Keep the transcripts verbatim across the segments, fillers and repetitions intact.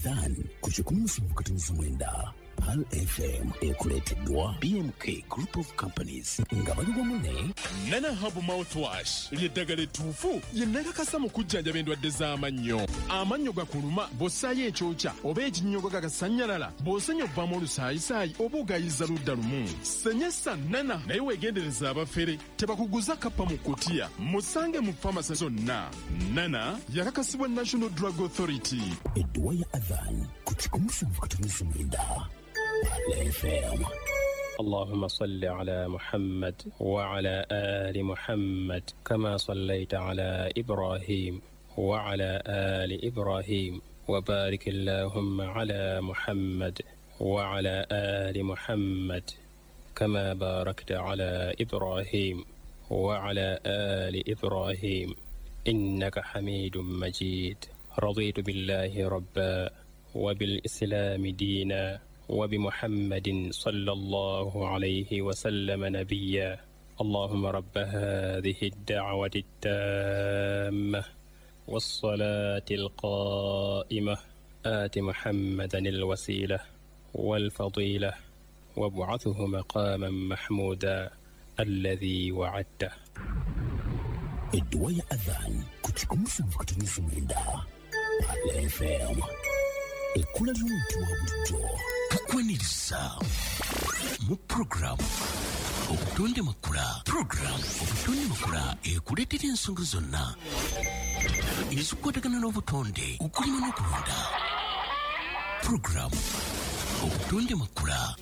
Then kuchukua msumbukatunzi mwenda Pal F M ekuleteddwa B M K Group of Companies nga bali wamunne Nana Hub Mouthwash lyeddagala ettuufu yennakakasa mu kujjanjaba endwadde z'amannyo. Amannyo gakuluma bw'ossaayo ekyokya oba ekinnyogo gagasannyalala bw'osenya obbamu olusaayisaayi oba ogayiza ludda lumu. Senyesa Nana naye weegendereza abafere tebakuguza kappa mu kutiya musange mu famasi zonna. Nana yakakasibwa National Drug Authority. edduwa ya Adhan kuchukua msumbukatunzi mwenda Pal F M. اللهم صل على محمد وعلى آل محمد كما صليت على إبراهيم وعلى آل إبراهيم وبارك اللهم على محمد وعلى آل محمد كما باركت على إبراهيم وعلى آل إبراهيم إنك حميد مجيد. رضيت بالله ربا وبالإسلام دينا وبمحمد صلى الله عليه وسلم نبيا. اللهم رب هذه الدعوة التامة والصلاة القائمة آت محمدا الوسيلة والفضيلة وابعثه مقاما محمودا الذي وعدته. edduwa ya Adhan kuchukua msumbukatunzi mwenda Pal F M. Ekula ly'omuntu wa bulijjo kakwaniriza mu programu obutonde makula. Programu obutonde makula ekuleetera ensonga zonna ezikwatagana n'obutonde okulima n'okulonda. Programu obutonde makula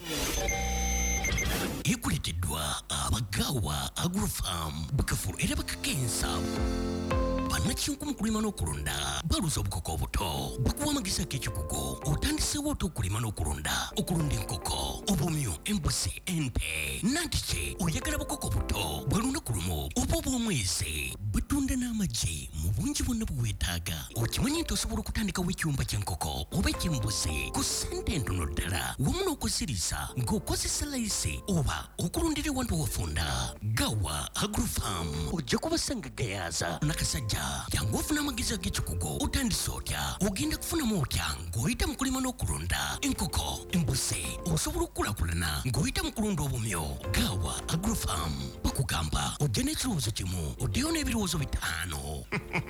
ekuleeteddwa abagaawa Agrofarm Bukafulu era bakakensa bannakinku mu kulima n'okulonda baluza obukoko obuto bakuwa amagezi ag'ekikugo otandiseewo oti okulima n'okulonda okulonda enkoko obumyu embuzi ente nantiki oyagala bukoko buto bwe lunaku lumu oba obw'omwezi batunda n'amagi mu bungi bwonna bwe weetaaga. Okimanyi nti osobola okutandikawo ekyumba ky'enkoko oba eky'embuzi ku ssente entono ddala wamu n'okuziriza ng'okozesa layisi oba okulundira ewantu wafunda. Gawa Agrofarm ojja kubasanga gayaaza nakasajja jangu ofuna amagezi ag'ekikugo otandise otya ogenda kufunamu otya ng'oyita mu kulima n'okulonda enkoko embuzi osobola okukulaakulana ng'oyita mu kulonda obumyo. Gawa Agrofarm bakugamba ojja n'ekirowoozo kimu oddeyo n'ebirowoozo bitaano.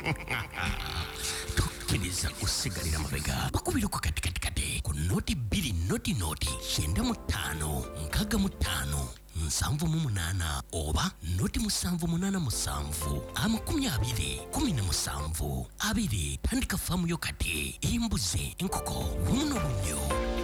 Tokkiriza kusigalira mabega bakubireko katikatikati ku noti bbiri noti noti kyenda mu ttaano nkaaga mu ttaano nsanvu mu munaana oba noti musanvu munaana musanvu amakumi abiri kumi na musanvu abiri. Tandika faamu yo kati embuzi enkoko wamu n'obumyo.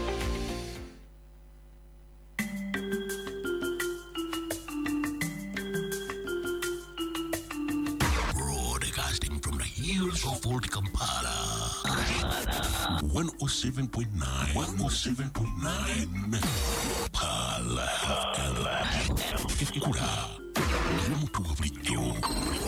Broadcasting from the hills of Old Kampala. one oh seven point nine. one oh seven point nine. Pal F M. Ekula. Y'omuntu wa bulijjo.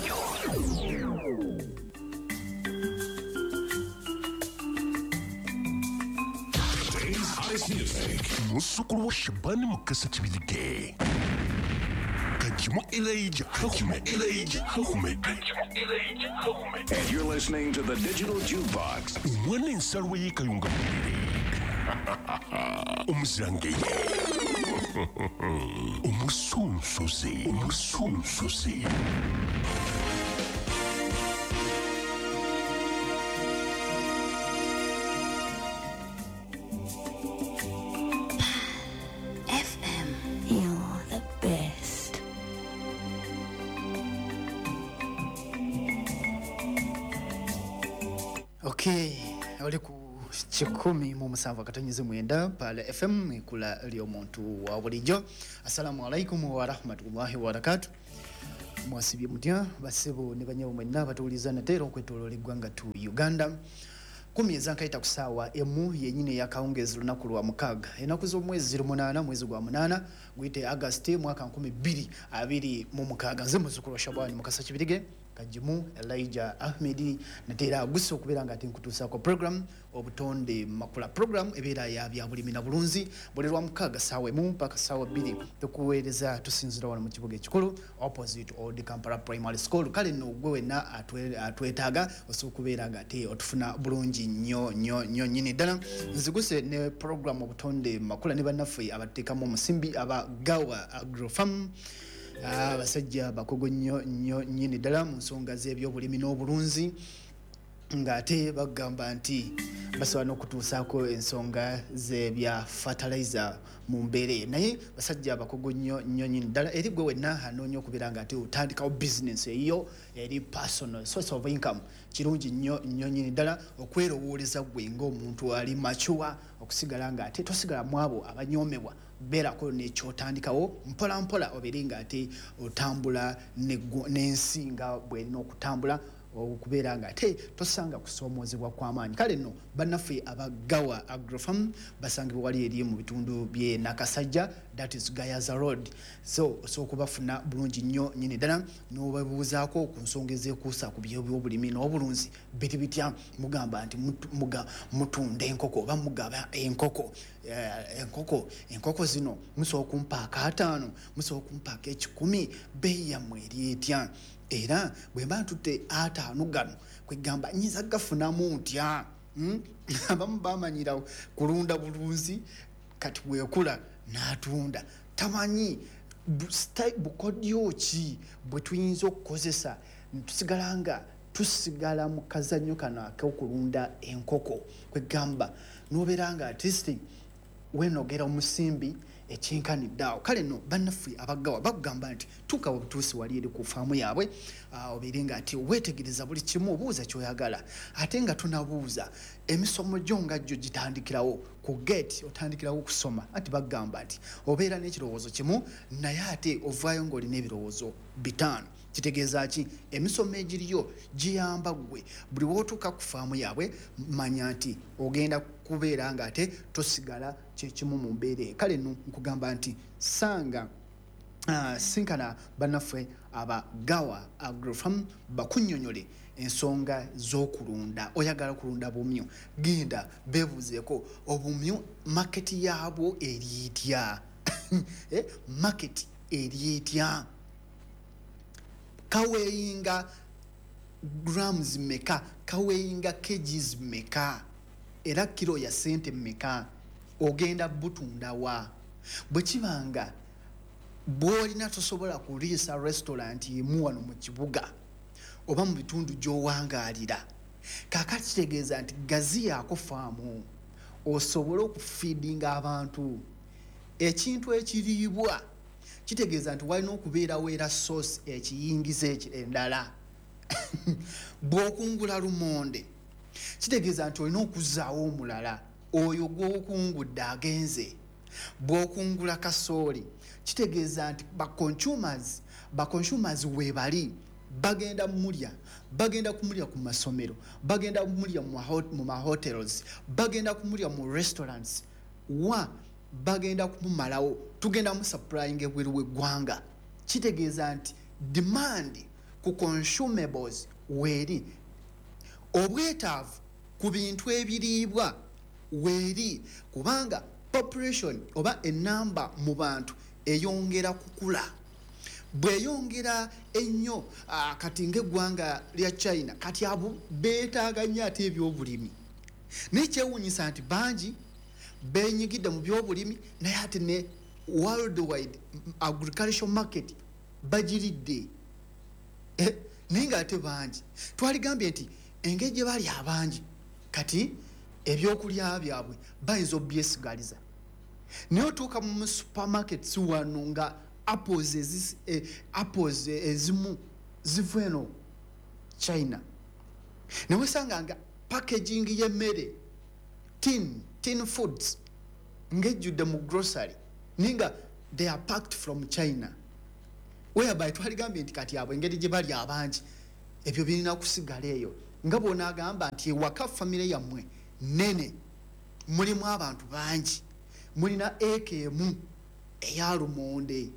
Today's hottest music. Musukulu wa Shabani Mukasa Kibirige. Kajimo Elijah. Kajimo Elijah. And you're listening to the Digital Jukebox. Umwana ensarwe y'ekayunga muliri omuzirange omusunsuzi omusunsuzi F M, you're the best. Okay, oli ku kikumi mu musanvu akatonyize mwenda Pal F M ekula ly'omuntu wa bulijjo. Assalamu alaikum wa rahmatullahi wa barakatuh. Mwasibye mutya basebo ne banyawo mwenna batuuliza natera okwetoloola eggwanga tu Uganda. Kumi ezankaita kusawa emu yenyine yakawungezi lunaku lwa mukaaga enaku z'omwezi munaana mwezi gwa munaana gwite August mwaka nkumi bbiri abiri mu mukaaga. Nze muzzukulu wa Shabani Mukasa Kibirige Kajimu Elijah Ahmedi natera gusso okubeera nga ati nkutuusako program obutonde makula program ebeera ya bya bulimi na bulunzi bulerwa mukaga sawe mu mpaka sawa bbiri tukuweereza tusinzira wano mu kibuga ekikulu opposite Old Kampala Primary School. Kale nno gwe wenna atwetaaga osobola okubeera nga ate otufuna bulungi nnyo nnyo nnyo nnyini ddala. Nziguse ne program obutonde makula ne bannaffe abateekamu omusimbi aba Gawa Agrofarm abasajja bakogo nnyo nnyo nnyini ddala mu nsonga z'ebyobulimi n'obulunzi ng'ate bagamba nti basobola n'okutuusaako ensonga z'ebya fertilizer mu mbeera naye basajja abakogo nnyo nnyo nnyini ddala eri gwe wenna anoonya okubeera nga ate otandikawo bizinesi eyo eri personal source of income kirungi nnyo nnyo nnyini ddala okwerowooleza gwe ng'omuntu ali machuwa okusigala nga ate tosigala mu abo abanyoomebwa beerako n'ekyotandikawo mpola mpola obeere nga ate otambula n'ensi nga bw'erina okutambula okubeera nga ate tosanga kusoomoozebwa kw'amaanyi. Kale nno bannaffe abagawa Agrofarm basangibwa wali eri mu bitundu by'e Nakasajja, that is Gayaza Road. So osobola okubafuna bulungi nnyo nnyini ddala n'obabuuzaako ku nsonga ezeekuusa ku by'obulimi n'obulunzi biti bitya mugamba nti mutunda enkoko oba mugaba enkoko enkoko enkoko zino musobola okumpaaka ataano musobola okumpaaka ekikumi beeyi yammwe eri etya era bwe mba ntutte ataano gano kwegamba nyinza gafunamu ntya abamu bamanyira kulunda bulunzi kati bwekula n'atunda tamanyi bukodyo ki bwe tuyinza okukozesa tusigala nga tusigala mu kazannyo kano ak'okulunda enkoko kwegamba n'obeera nga atist wenogera omusimbi ekyenkaniddeawo. Kale nno bannaffe abagawa bakugamba nti tuuka obutuusi wali eri ku faamu yaabwe obeere nga ati weetegereza buli kimu obuuza kyoyagala ate nga tonabuuza emisomo gyo nga jjo gitandikirawo ku gate otandikirawo kusoma anti bagamba nti obeera n'ekirowoozo kimu naye ate ovaayo ng'olina ebirowoozo bitaano. Kitegeeza ki emisomo egiriyo giyamba gwe buli wootuuka ku faamu yaabwe manya nti ogenda kubeera nga ate tosigala kyekimu mu mbeera. Kale nno nkugamba nti sanga uh, sinkana bannaffe abagawa Agrofarm bakunnyonnyole ensonga z'okulunda. Oyagala kulunda bumyu genda beebuuzeeko obumyu maketi yaabwo eri etya eh, maketi eri etya kaweyinga grams meka kaweyinga kgs meka era kilo ya sente meka ogenda butunda wa bwe kibanga bw'olina tosobola kuliisa restaurant emu wano mu kibuga oba mu bitundu gy'owangaalira kaakati kitegeeza nti gaziyaako faamu osobole okufiidinga abantu ekintu ekiriibwa kitegeeza nti walina okubeerawo era source ekiyingiza endala bw'okungula lumonde kitegeeza nti olina okuzzaawo omulala oyo gw'okungudde agenze. Bw'okungula kasooli kitegeeza nti baconsumers baconsumers weebali bagenda mulya bagenda kumulya ku masomero bagenda kumulya mu mahotels bagenda kumulya mu restaurants wa bagenda kumumalawo tugenda mu supplying ebweru w'eggwanga. Kitegeeza nti demand ku consumables weeri obwetaavu ku bintu ebiriibwa weeri kubanga population oba enamba mu bantu eyongera kukula bweyongera ennyo uh, kati ng'eggwanga lya China kati abo beetaaga nnyo ate ebyobulimi nekyewuunyisa nti bangi benyigidde mu byobulimi naye ate ne worldwide agricultural market bagiridde eh, naye nga ate bangi twaligambye nti engeri gye bali abangi kati ebyokulya byabwe bayinza obyesigaliza naye otuuka mu supermarkets wano nga apples ezis, eh, apples ezimu ziva eno China newesanga nga packaging y'emmere tin tin foods ngejjudde mu grocery ninga they are packed from China whereby twaligambye nti kati abo engeri gye bali abangi ebyo birina kusigala eyo nga bona agamba nti ewaka famire yammwe nene mulimu abantu bangi mulina eka emu eya lumonde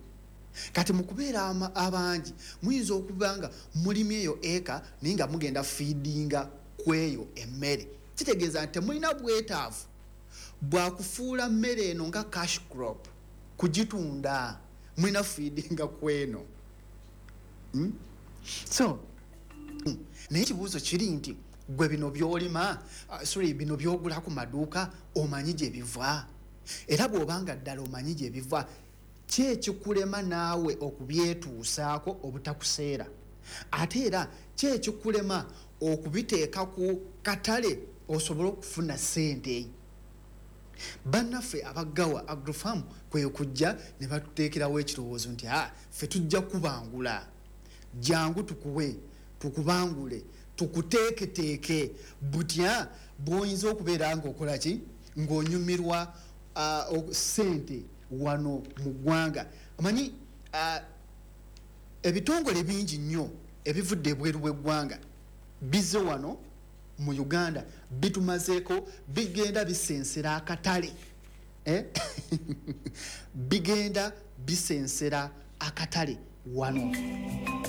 kati mukubeera abangi muyinza okubanga mulimi eyo eka naye nga mugenda feedinga kweyo emmere kitegeeza nti temulina bwetaavu bwakufuula mmere eno nga cash crop kugitunda mulina feedinga kweno hmm? so hmm. naye ekibuuzo kiri nti gwe bino byolima uh, sorry bino byogula ku maduuka omanyi gye biva era bw'obanga ddala omanyi gye biva ki ekikulema naawe okubyetuusaako obutakuseera ate era ki ekikulema okubiteeka ku katale osobole okufuna ssente bannaffe abaggawa Agrofarm kwe kujja ne batuteekerawo ekirowoozo nti ah ffe tujja kubangula jangu tukuwe tukubangule tukuteeketeeke butya bw'oyinza okubeera ng'okola ki ng'onyumirwa uh, ssente wano mu ggwanga amanyi uh, ebitongole bingi nnyo ebivudde ebweru bw'eggwanga bizze wano mu Uganda bitumazeeko bigenda bisensera akatale eh? bigenda bisensera akatale wano